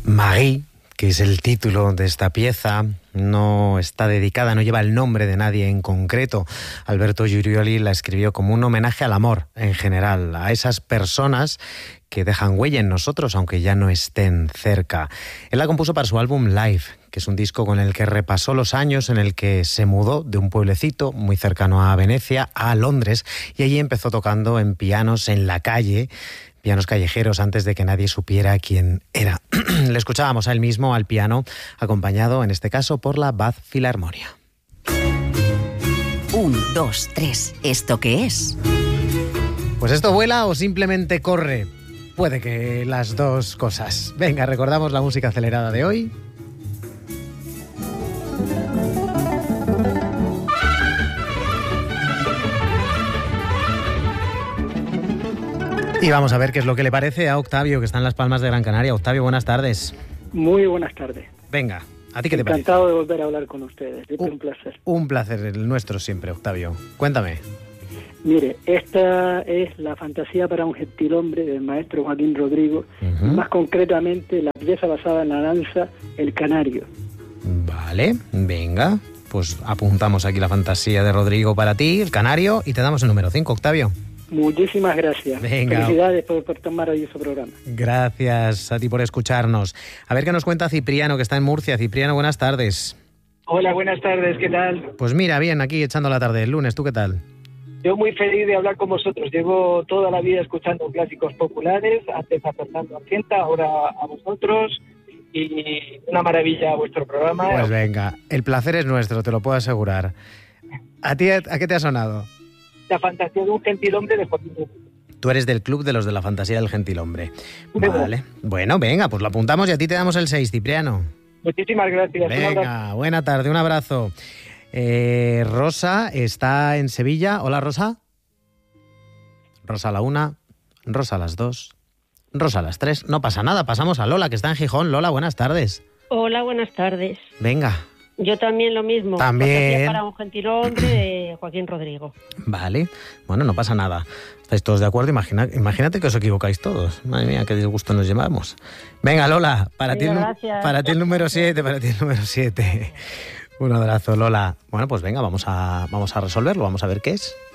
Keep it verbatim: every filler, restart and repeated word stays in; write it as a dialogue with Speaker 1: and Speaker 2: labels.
Speaker 1: Marie, que es el título de esta pieza, no está dedicada, no lleva el nombre de nadie en concreto. Alberto Giurioli la escribió como un homenaje al amor en general, a esas personas que dejan huella en nosotros, aunque ya no estén cerca. Él la compuso para su álbum Live, que es un disco con el que repasó los años en el que se mudó de un pueblecito muy cercano a Venecia a Londres, y allí empezó tocando en pianos en la calle, pianos callejeros, antes de que nadie supiera quién era. Le escuchábamos a él mismo al piano, acompañado en este caso por la Bath Filarmonia.
Speaker 2: Un, dos, tres. ¿Esto qué es?
Speaker 1: Pues esto vuela o simplemente corre. Puede que las dos cosas. Venga, recordamos la música acelerada de hoy. Y vamos a ver qué es lo que le parece a Octavio, que está en Las Palmas de Gran Canaria. Octavio, buenas tardes.
Speaker 3: Muy buenas tardes.
Speaker 1: Venga, ¿a ti qué te parece?
Speaker 3: Encantado de volver a hablar con ustedes. Es un, un placer.
Speaker 1: Un placer, el nuestro siempre, Octavio. Cuéntame.
Speaker 3: Mire, esta es la fantasía para un gentilhombre del maestro Joaquín Rodrigo, uh-huh. Más concretamente la pieza basada en la danza El Canario.
Speaker 1: Vale, venga, pues apuntamos aquí la fantasía de Rodrigo para ti, El Canario, y te damos el número cinco, Octavio.
Speaker 3: Muchísimas gracias.
Speaker 1: Venga.
Speaker 3: Felicidades por, por tan maravilloso programa.
Speaker 1: Gracias a ti por escucharnos. A ver qué nos cuenta Cipriano, que está en Murcia. Cipriano, buenas tardes.
Speaker 4: Hola, buenas tardes, ¿qué tal?
Speaker 1: Pues mira, bien, aquí echando la tarde del lunes. ¿Tú qué tal?
Speaker 4: Yo muy feliz de hablar con vosotros. Llevo toda la vida escuchando clásicos populares, antes a Fernando Argenta, ahora a vosotros, y una maravilla vuestro programa.
Speaker 1: Pues venga, el placer es nuestro, te lo puedo asegurar. ¿A ti a qué te ha sonado?
Speaker 4: La fantasía de un gentilhombre de Joaquín Rodrigo.
Speaker 1: Tú eres del club de los de la fantasía del gentilhombre. Vale. Bueno, venga, pues lo apuntamos y a ti te damos el seis, Cipriano.
Speaker 4: Muchísimas gracias.
Speaker 1: Venga, buena tarde, un abrazo. Eh, Rosa está en Sevilla. Hola, Rosa. Rosa a la una, Rosa a las dos, Rosa a las tres. No pasa nada, pasamos a Lola, que está en Gijón. Lola, buenas tardes.
Speaker 5: Hola, buenas tardes.
Speaker 1: Venga.
Speaker 5: Yo también lo mismo.
Speaker 1: También.
Speaker 5: Para un gentilhombre de Joaquín Rodrigo.
Speaker 1: Vale. Bueno, no pasa nada. ¿Estáis todos de acuerdo? Imagina, imagínate que os equivocáis todos. Madre mía, qué disgusto nos llevamos. Venga, Lola, para,
Speaker 5: sí,
Speaker 1: ti, el, para ti el número siete, para ti el número siete. Un abrazo, Lola. Bueno, pues venga, vamos a, vamos a resolverlo, vamos a ver qué es.